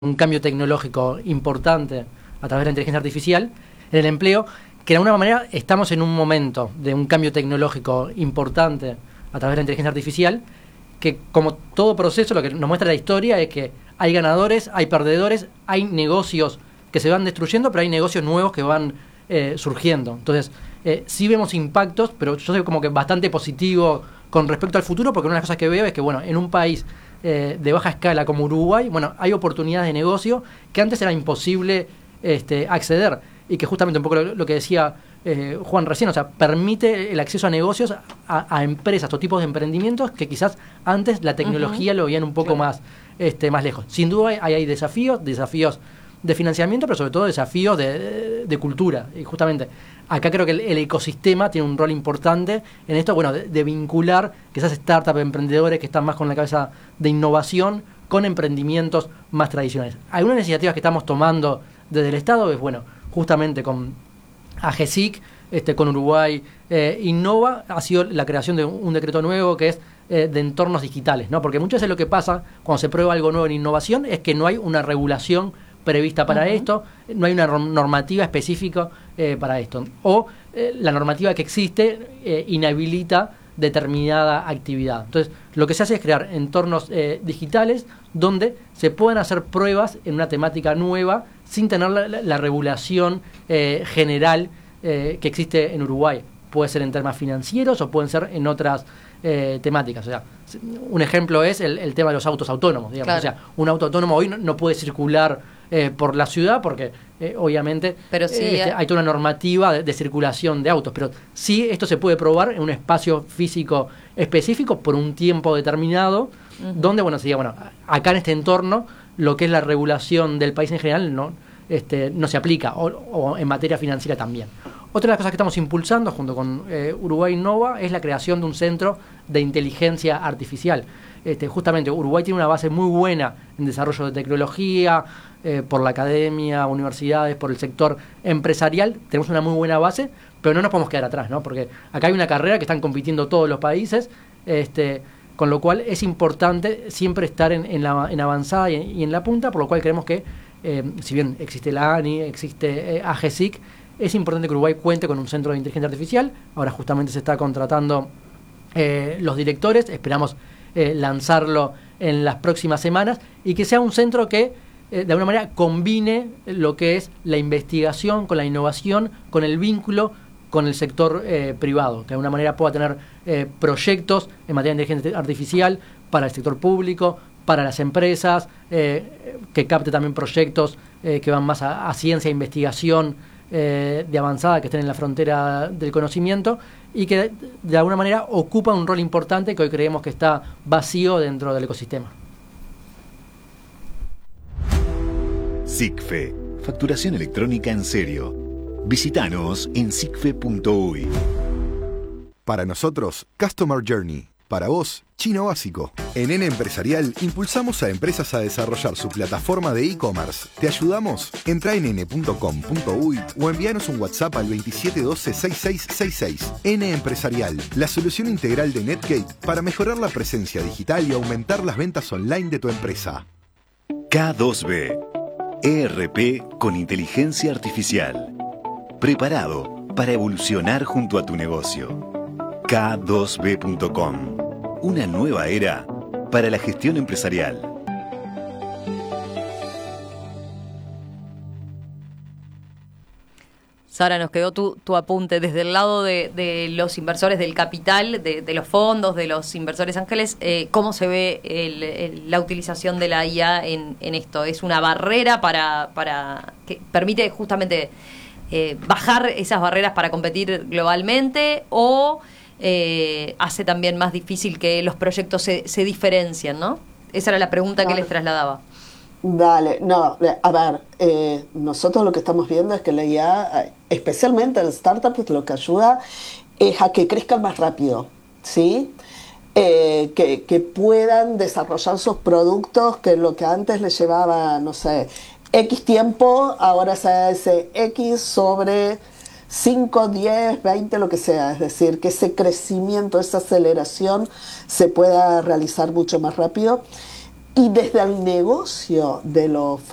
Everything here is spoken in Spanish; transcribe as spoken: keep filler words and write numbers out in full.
un cambio tecnológico importante a través de la inteligencia artificial en el empleo, que de alguna manera estamos en un momento de un cambio tecnológico importante a través de la inteligencia artificial, que como todo proceso lo que nos muestra la historia es que hay ganadores, hay perdedores, hay negocios que se van destruyendo, pero hay negocios nuevos que van eh, surgiendo. Entonces, eh, sí vemos impactos, pero yo soy como que bastante positivo con respecto al futuro, porque una de las cosas que veo es que, bueno, en un país eh, de baja escala como Uruguay, bueno, hay oportunidades de negocio que antes era imposible este, acceder, y que justamente un poco lo, lo que decía eh, Juan recién, o sea, permite el acceso a negocios, a, a empresas o tipos de emprendimientos que quizás antes la tecnología uh-huh. lo veían un poco claro. más, este, más lejos. Sin duda hay, hay desafíos, desafíos de financiamiento, pero sobre todo desafíos de, de, de cultura. Y justamente acá creo que el, el ecosistema tiene un rol importante en esto, bueno, de, de vincular quizás startups, emprendedores que están más con la cabeza de innovación, con emprendimientos más tradicionales. Algunas iniciativas que estamos tomando desde el Estado es, bueno, justamente con AGESIC, este, con Uruguay eh, Innova, ha sido la creación de un, un decreto nuevo que es eh, de entornos digitales, ¿no? Porque muchas veces lo que pasa cuando se prueba algo nuevo en innovación es que no hay una regulación prevista para uh-huh. esto, no hay una normativa específica eh, para esto, o eh, la normativa que existe eh, inhabilita determinada actividad. Entonces, lo que se hace es crear entornos eh, digitales donde se puedan hacer pruebas en una temática nueva sin tener la, la, la regulación eh, general eh, que existe en Uruguay. Puede ser en temas financieros o pueden ser en otras eh, temáticas. O sea, un ejemplo es el, el tema de los autos autónomos, digamos. Claro. O sea, un auto autónomo hoy no, no puede circular Eh, por la ciudad porque eh, obviamente pero sí, eh, este, hay toda una normativa de, de circulación de autos, pero sí esto se puede probar en un espacio físico específico por un tiempo determinado, uh-huh. donde, bueno, sería, bueno, acá en este entorno lo que es la regulación del país en general no, este, no se aplica, o, o en materia financiera también. Otra de las cosas que estamos impulsando junto con eh, Uruguay Innova es la creación de un centro de inteligencia artificial. Este, justamente Uruguay tiene una base muy buena en desarrollo de tecnología, eh, por la academia, universidades, por el sector empresarial, tenemos una muy buena base, pero no nos podemos quedar atrás, ¿no? Porque acá hay una carrera que están compitiendo todos los países, este, con lo cual es importante siempre estar en, en, la, en avanzada y en, y en la punta, por lo cual creemos que, eh, si bien existe la ANI, existe eh, AGESIC, es importante que Uruguay cuente con un centro de inteligencia artificial. Ahora justamente se está contratando eh, los directores, esperamos eh, lanzarlo en las próximas semanas, y que sea un centro que eh, de alguna manera combine lo que es la investigación con la innovación, con el vínculo con el sector eh, privado, que de alguna manera pueda tener eh, proyectos en materia de inteligencia artificial para el sector público, para las empresas, eh, que capte también proyectos eh, que van más a, a ciencia e investigación eh, de avanzada, que estén en la frontera del conocimiento, y que de, de alguna manera ocupa un rol importante que hoy creemos que está vacío dentro del ecosistema. SICFE, facturación electrónica en serio. Visítanos en sicfe punto uy. Para nosotros, Customer Journey. Para vos, chino básico. En N Empresarial impulsamos a empresas a desarrollar su plataforma de e-commerce. ¿Te ayudamos? Entra en ene punto com punto uy o envíanos un WhatsApp al veintisiete doce sesenta y seis sesenta y seis. N Empresarial, la solución integral de Netgate para mejorar la presencia digital y aumentar las ventas online de tu empresa. K dos B, E R P con inteligencia artificial. Preparado para evolucionar junto a tu negocio. K dos B punto com. Una nueva era para la gestión empresarial. Sara, nos quedó tu, tu apunte desde el lado de, de los inversores del capital, de, de los fondos, de los inversores ángeles. Eh, ¿Cómo se ve el, el, la utilización de la I A en, en esto? ¿Es una barrera para, para que permite justamente eh, bajar esas barreras para competir globalmente, o eh, hace también más difícil que los proyectos se, se diferencien, ¿no? Esa era la pregunta que les trasladaba. Dale, no, a ver, eh, nosotros lo que estamos viendo es que la I A, especialmente en startups, lo que ayuda es a que crezcan más rápido, ¿sí? Eh, que, que puedan desarrollar sus productos, que lo que antes les llevaba, no sé, X tiempo, ahora se hace X sobre cinco, diez, veinte, lo que sea. Es decir, que ese crecimiento, esa aceleración se pueda realizar mucho más rápido. Y desde el negocio de los